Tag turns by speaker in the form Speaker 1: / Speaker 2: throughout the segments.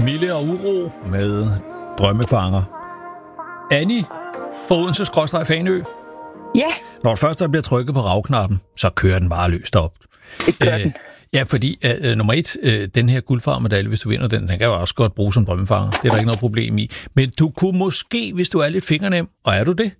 Speaker 1: Mille og Uro med Drømmefanger. Annie fra Odense/Fanø.
Speaker 2: Ja.
Speaker 1: Når først der bliver trykket på ravknappen, så kører den bare løst op.
Speaker 2: Det gør den.
Speaker 1: Ja, fordi nummer 1, den her guldfarmedalje, hvis du vinder den kan jo også godt bruge som drømmefanger. Det er der ikke noget problem i. Men du kunne måske, hvis du er lidt fingernem, og er du det?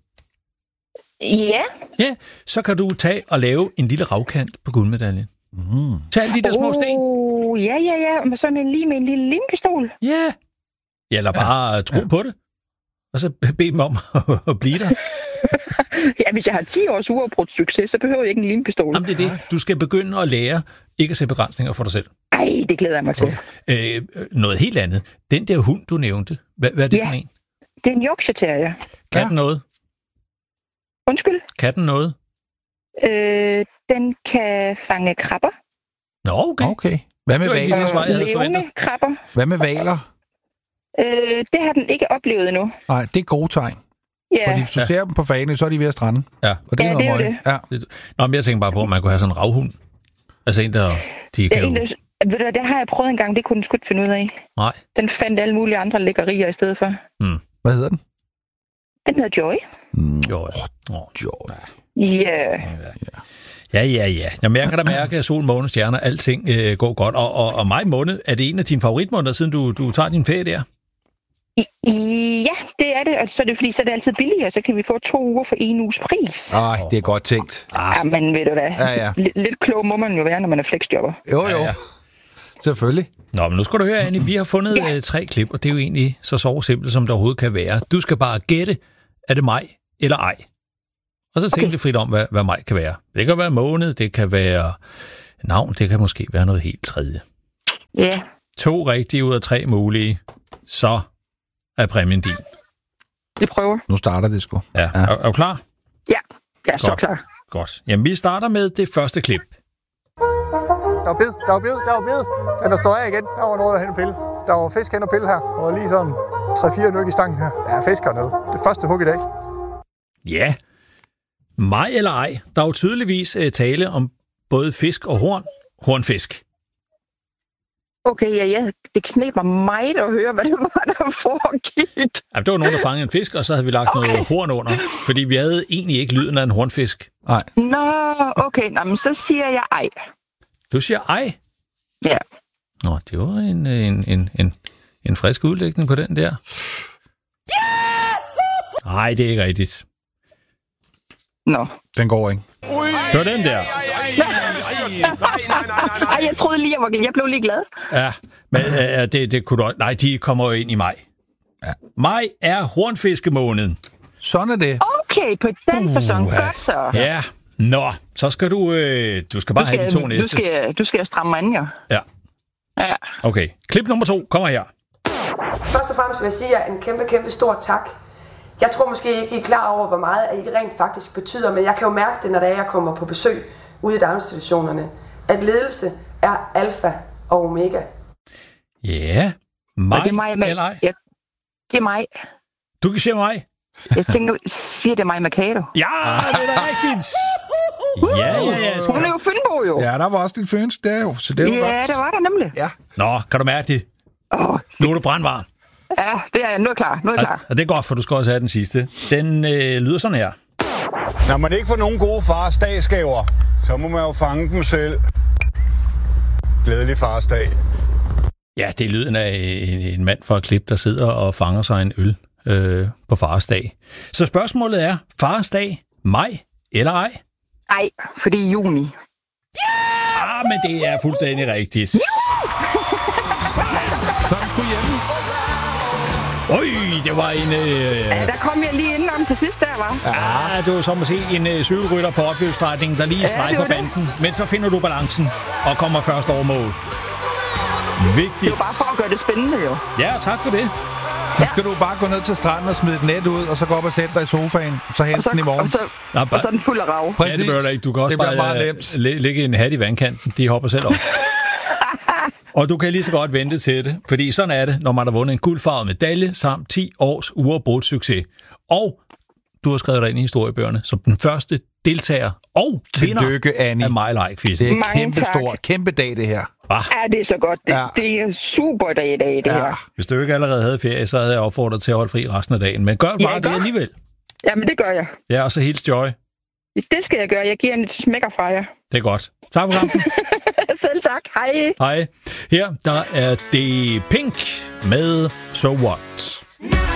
Speaker 2: Ja.
Speaker 1: Ja, så kan du tage og lave en lille ravkant på guldmedaljen. Tag alle de der små sten.
Speaker 2: Ja. Men så med en lille limpistol.
Speaker 1: Ja. Eller bare tro på det. Og så bed dem om at blive der.
Speaker 2: Ja, hvis jeg har 10 års uafbrudt succes, så behøver jeg ikke en limpistol.
Speaker 1: Jamen, det er det. Du skal begynde at lære ikke at sætte begrænsninger for dig selv.
Speaker 2: Ej, det glæder jeg mig til.
Speaker 1: Noget helt andet. Den der hund, du nævnte, hvad er det for en?
Speaker 2: Det er en Yorkshire Terrier.
Speaker 1: Kan den noget?
Speaker 2: Undskyld?
Speaker 1: Kan den noget?
Speaker 2: Den kan fange krabber.
Speaker 1: Nå, okay.
Speaker 3: Hvad med valer?
Speaker 2: Levende krabber.
Speaker 3: Hvad med valer?
Speaker 2: Det har den ikke oplevet endnu.
Speaker 3: Nej, det er gode tegn.
Speaker 2: Ja.
Speaker 3: Fordi hvis du ser dem på Fanø, så er de ved at strande.
Speaker 1: Ja.
Speaker 3: Og det er
Speaker 2: det er
Speaker 3: noget
Speaker 2: det.
Speaker 3: Ja.
Speaker 1: Nå, men jeg tænker bare på, at man kunne have sådan en ravhund. Altså en, der... De kan
Speaker 2: ved du, det har jeg prøvet en gang, det kunne den sgu ikke finde ud af.
Speaker 1: Nej.
Speaker 2: Den fandt alle mulige andre lækkerier i stedet for.
Speaker 3: Hvad hedder den?
Speaker 2: Den hedder Joy.
Speaker 3: Joy.
Speaker 2: Ja.
Speaker 1: Ja. Jamen, jeg kan da mærke, at sol, måne, stjerner, alting går godt. Og maj måned, er det en af dine favoritmåneder, siden du tager din ferie der?
Speaker 2: Ja, det er det. Og så er det fordi, så er det altid billigere. Så kan vi få 2 uger for 1 uges pris.
Speaker 3: Det er godt tænkt.
Speaker 2: Ja, men ved du hvad?
Speaker 3: Ja.
Speaker 2: Lidt klog må man jo være, når man er flexjobber.
Speaker 3: Jo. Ja. Selvfølgelig.
Speaker 1: Nå, men nu skal du høre, Annie, vi har fundet 3 klip, og det er jo egentlig så simpelt, som det overhovedet kan være. Du skal bare gætte, er det maj eller ej? Og så tænk lidt frit om, hvad maj kan være. Det kan være måned, det kan være navn, det kan måske være noget helt tredje.
Speaker 2: Ja.
Speaker 1: 2 rigtige ud af 3 mulige, så er præmien din.
Speaker 2: Vi prøver.
Speaker 3: Nu starter det sgu.
Speaker 1: Ja. Er du klar?
Speaker 2: Ja, jeg er så klar.
Speaker 1: Godt. Jamen, vi starter med det første klip.
Speaker 4: Der var bid. Den der står af igen. Der var noget at hente pille. Der var fisk hen og pille her. Og lige sådan 3-4 nyk i stangen her. Ja, fisk hernede. Det første hug i dag.
Speaker 1: Ja. Maj eller ej? Der er jo tydeligvis tale om både fisk og hornfisk.
Speaker 2: Okay, ja, det kneber mig at høre, hvad det var, der foregik.
Speaker 1: Jamen, det var nogen, der fangede en fisk, og så havde vi lagt noget horn under, fordi vi havde egentlig ikke lyden af en hornfisk.
Speaker 3: Nej.
Speaker 2: Nå, okay, men så siger jeg ej.
Speaker 1: Du siger ej?
Speaker 2: Ja.
Speaker 1: Nå, det var en frisk udlægning på den der. Nej, det er ikke rigtigt.
Speaker 2: Nå.
Speaker 3: Den går ikke.
Speaker 1: Det var den der.
Speaker 2: Ej, jeg troede lige, jeg blev lige glad.
Speaker 1: Ja, men det kunne du også. Nej, de kommer jo ind i maj.
Speaker 3: Ja.
Speaker 1: Maj er hornfiskemåneden.
Speaker 3: Sådan er det.
Speaker 2: Okay, på den fasong. Godt så.
Speaker 1: Ja, nå, så skal du skal bare have de 2 næste.
Speaker 2: Du skal stramme mig an, jo.
Speaker 1: Ja.
Speaker 2: Ja.
Speaker 1: Okay, klip nummer 2 kommer her.
Speaker 5: Først og fremmest vil jeg sige jer en kæmpe stor tak. Jeg tror måske ikke, I er klar over, hvor meget I rent faktisk betyder, men jeg kan jo mærke det, når jeg kommer på besøg ude i daginstitutionerne, at ledelse er alfa og omega.
Speaker 1: Ja, maj
Speaker 2: eller ej? Ja, det er mig.
Speaker 1: Du kan sige mig?
Speaker 2: Jeg tænker, siger det mig Mercado?
Speaker 1: Ja, det er rigtigt. Ja.
Speaker 2: Hun er jo Fynbo, jo.
Speaker 3: Ja, der var også din Fyns der jo, så det er jo godt.
Speaker 2: Ja, det var der nemlig.
Speaker 3: Ja.
Speaker 1: Nå, kan du mærke det? Nu er du brandvarm.
Speaker 2: Ja, det er jeg. Nu er klar.
Speaker 1: Og det er godt, for du skal også have den sidste. Den lyder sådan her.
Speaker 6: Når man ikke får nogen gode farsdagsgaver, så må man jo fange dem selv. Glædelig farsdag.
Speaker 1: Ja, det er lyden af en mand fra et klip, der sidder og fanger sig en øl på farsdag. Så spørgsmålet er, farsdag, maj eller ej?
Speaker 2: Ej, fordi juni.
Speaker 1: Ja, men det er fuldstændig rigtigt.
Speaker 3: Så er du sgu hjemme.
Speaker 1: Øj, det var en...
Speaker 2: Ja, der kom jeg lige indenom til sidst der, var.
Speaker 1: Ja, det var som at se en cykelrytter på opløbsstrækningen, der lige strejfer banden. Men så finder du balancen og kommer først over mål. Vigtigt.
Speaker 2: Det var bare for at gøre det spændende, jo.
Speaker 1: Ja, tak for det.
Speaker 3: Nu skal du bare gå ned til stranden og smide et net ud, og så gå op og sætte dig i sofaen, så hente den i morgen.
Speaker 2: Og så er den fuld af rav.
Speaker 1: Ja, det bør du ikke. Du kan også bare lægge en hat i vandkanten. De hopper selv op. Og du kan lige så godt vente til det, fordi sådan er det, når man har vundet en guldfarvet medalje samt 10 års uafbrudt succes. Og du har skrevet dig ind i historiebøgerne som den første deltager og vinder
Speaker 3: Tillykke, Annie.
Speaker 1: af mig eller ej-quizzen.
Speaker 3: Det er
Speaker 2: Mange
Speaker 3: kæmpe
Speaker 2: tak.
Speaker 3: stort. Kæmpe dag, det her.
Speaker 2: Ja, det er så godt.
Speaker 3: Ja.
Speaker 2: Det er en super dag i dag, det her.
Speaker 1: Hvis du ikke allerede havde ferie, så havde jeg opfordret til at holde fri resten af dagen. Men gør bare det alligevel.
Speaker 2: Jamen, det gør jeg.
Speaker 1: Ja, og så hils Joy.
Speaker 2: Det skal jeg gøre. Jeg giver en smækker fra jer.
Speaker 1: Det er godt. Tak for kampen.
Speaker 2: Selv tak. Hej.
Speaker 1: Hej. Her, der er det Pink med So What.